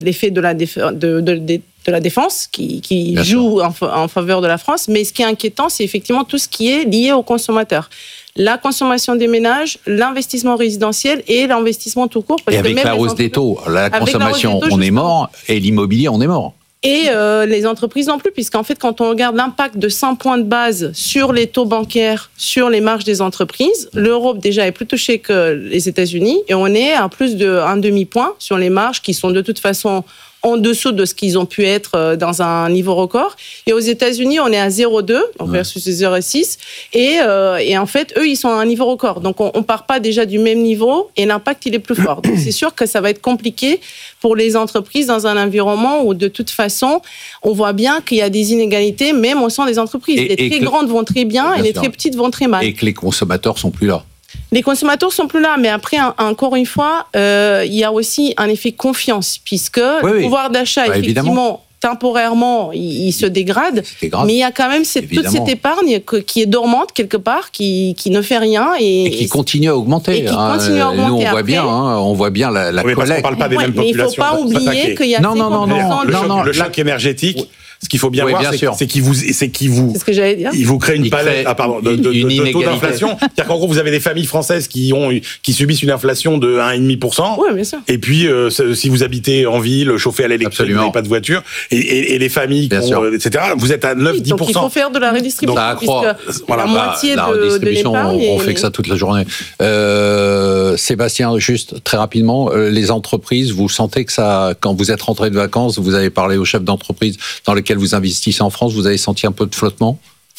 l'effet de la défense qui joue en faveur de la France. Mais ce qui est inquiétant, c'est effectivement tout ce qui est lié aux consommateurs. La consommation des ménages, l'investissement résidentiel et l'investissement tout court. Et avec la hausse des taux, la consommation, on est mort, et l'immobilier, on est mort. Et les entreprises non plus, puisqu'en fait, quand on regarde l'impact de 100 points de base sur les taux bancaires, sur les marges des entreprises, l'Europe déjà est plus touchée que les États-Unis, et on est à plus d'un demi-point sur les marges qui sont de toute façon en dessous de ce qu'ils ont pu être dans un niveau record. Et aux États-Unis, on est à 0,2 versus 0,6. Et en fait, eux, ils sont à un niveau record. Donc, on part pas déjà du même niveau et l'impact, il est plus fort. Donc, c'est sûr que ça va être compliqué pour les entreprises dans un environnement où, de toute façon, on voit bien qu'il y a des inégalités, même au sein des entreprises. Les très grandes vont très bien et les très petites vont très mal. Et que les consommateurs sont plus là. Les consommateurs sont plus là, mais après, encore une fois, il y a aussi un effet confiance, puisque le pouvoir d'achat, effectivement, temporairement, il se dégrade, mais il y a quand même toute cette épargne qui est dormante quelque part, qui ne fait rien. Et qui continue à augmenter. Nous, on voit bien la collecte. Parce qu'on ne parle pas des mêmes populations. Mais il ne faut pas oublier qu'il y a le choc énergétique. Ce qu'il faut bien voir, c'est qu'il vous crée une palette de taux d'inflation. C'est-à-dire qu'en gros, vous avez des familles françaises qui subissent une inflation de 1,5%. Oui, bien sûr. Et puis, si vous habitez en ville, chauffé à l'électrique, vous n'avez pas de voiture, et les familles, etc., vous êtes à 9-10%. Donc, il faut faire de la redistribution. Ça accroît. La moitié de l'épargne. On fait que ça toute la journée. Sébastien, juste très rapidement, les entreprises, vous sentez que ça, quand vous êtes rentré de vacances, vous avez parlé aux chefs d'entreprise dans lesquels vous investissez en France, vous avez senti un peu de flottement ?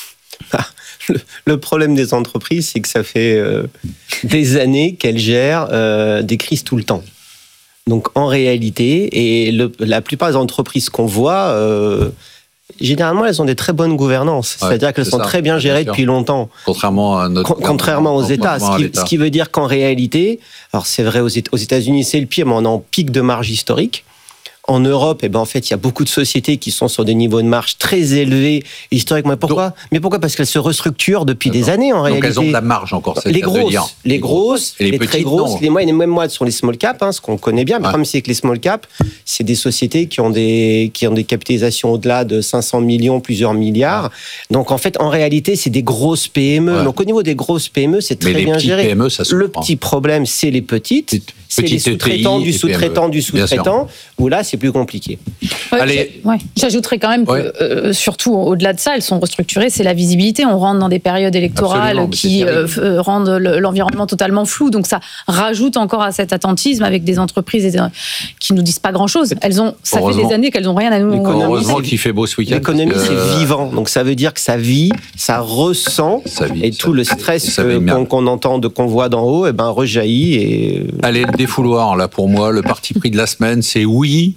Le problème des entreprises, c'est que ça fait des années qu'elles gèrent des crises tout le temps. Donc en réalité, et la plupart des entreprises qu'on voit, généralement, elles ont des très bonnes gouvernances. C'est-à-dire qu'elles sont très bien gérées depuis longtemps. Contrairement aux États. Ce qui veut dire qu'en réalité, alors c'est vrai aux États-Unis, c'est le pire, mais on est en pic de marge historique. En Europe, en fait, il y a beaucoup de sociétés qui sont sur des niveaux de marge très élevés historiquement. Pourquoi ? Mais pourquoi ? Parce qu'elles se restructurent depuis des années, en réalité. Donc elles ont de la marge encore, c'est les grosses, les très grosses, les moyennes, et même moi, sont les small caps, ce qu'on connaît bien. Mais le problème, c'est que les small caps, c'est des sociétés qui ont des capitalisations au-delà de 500 millions, plusieurs milliards. Donc, en fait, en réalité, c'est des grosses PME. Donc, au niveau des grosses PME, c'est très bien géré. PME, ça se le petit problème, c'est les petites. C'est les sous-traitants du sous-traitant du sous-traitant, où là, c'est plus compliqué. J'ajouterais quand même que, surtout au-delà de ça, elles sont restructurées, c'est la visibilité. On rentre dans des périodes électorales qui rendent l'environnement totalement flou, donc ça rajoute encore à cet attentisme avec des entreprises qui nous disent pas grand-chose. Ça fait des années qu'elles n'ont rien à nous dire. Heureusement qu'il fait beau ce week-end. L'économie, c'est vivant, donc ça veut dire que ça vit, ça ressent, et tout le stress qu'on entend, qu'on voit d'en haut, rejaillit. Et... Allez, le défouloir, là, pour moi, le parti pris de la semaine, c'est oui,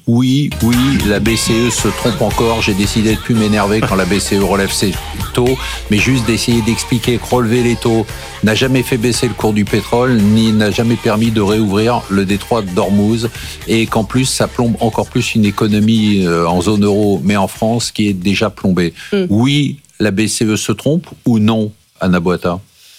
la BCE se trompe encore. J'ai décidé de ne plus m'énerver quand la BCE relève ses taux, mais juste d'essayer d'expliquer que relever les taux n'a jamais fait baisser le cours du pétrole, ni n'a jamais permis de réouvrir le détroit d'Ormuz, et qu'en plus, ça plombe encore plus une économie en zone euro, mais en France, qui est déjà plombée. Oui, la BCE se trompe ou non, Anna Boata ?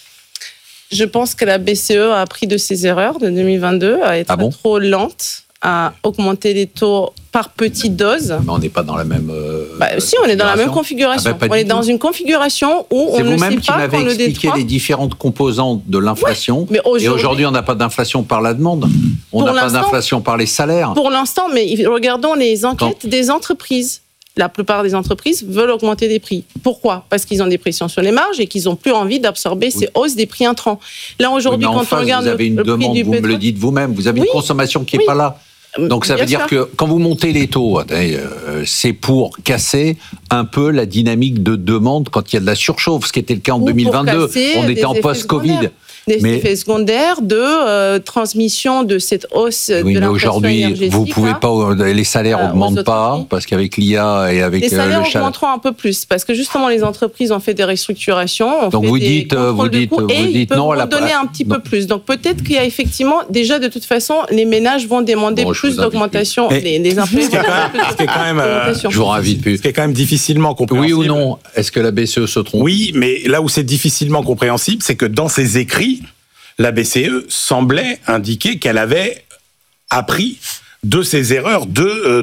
Je pense que la BCE a appris de ses erreurs de 2022, à être trop lente, à augmenter les taux par petites doses. Mais on n'est pas dans la même si, on est dans la même configuration. On est dans une configuration où on ne sait pas qu'on le détroit. C'est vous-même qui m'avez expliqué les différentes composantes de l'inflation. Ouais, et aujourd'hui, on n'a pas d'inflation par la demande. On n'a pas d'inflation par les salaires. Pour l'instant, mais regardons les enquêtes des entreprises. La plupart des entreprises veulent augmenter des prix. Pourquoi ? Parce qu'ils ont des pressions sur les marges et qu'ils n'ont plus envie d'absorber ces hausses des prix intrants. Là, aujourd'hui, quand on regarde vous avez une demande, vous me le dites vous-même, vous avez une consommation qui n'est pas là. Donc ça veut dire que quand vous montez les taux, c'est pour casser un peu la dynamique de demande quand il y a de la surchauffe, ce qui était le cas en 2022. On était en post-Covid. Des effets secondaires de transmission de cette hausse de l'inflation énergétique. Mais aujourd'hui, vous pouvez pas, les salaires n'augmentent pas, parce qu'avec l'IA et avec les salaires augmenteront un peu plus, parce que justement les entreprises ont fait des restructurations. Donc vous dites non, ils peuvent donner un petit peu plus. Donc peut-être qu'il y a effectivement, déjà de toute façon, les ménages vont demander plus d'augmentation. Les impôts. Je vous invite plus. Ce qui est quand même difficilement compréhensible. Oui ou non ? Est-ce que la BCE se trompe ? Oui, mais là où c'est difficilement compréhensible, c'est que dans ses écrits, la BCE semblait indiquer qu'elle avait appris de ses erreurs de